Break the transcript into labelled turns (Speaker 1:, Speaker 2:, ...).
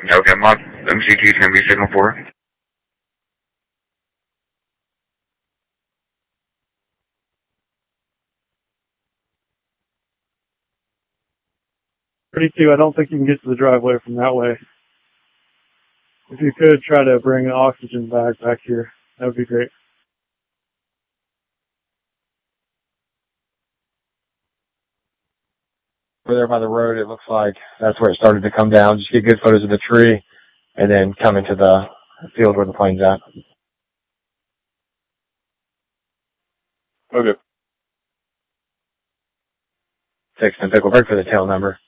Speaker 1: Okay, mod MCT is going to be signal 4.
Speaker 2: 32, I don't think you can get to the driveway from that way. If you could try to bring an oxygen bag back here, that would be great.
Speaker 3: Over there by the road, it looks like that's where it started to come down. Just get good photos of the tree and then come into the field where the plane's at.
Speaker 1: Okay.
Speaker 3: 6 and Pickle, break for the tail number.